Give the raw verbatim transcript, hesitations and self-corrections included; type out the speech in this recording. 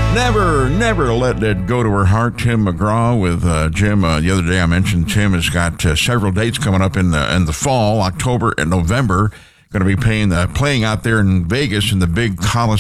Never, never let that go to her heart. Tim McGraw with uh, Jim. Uh, the other day I mentioned Tim has got uh, several dates coming up in the in the fall, October and November. Going to be playing uh, playing out there in Vegas in the big Coliseum.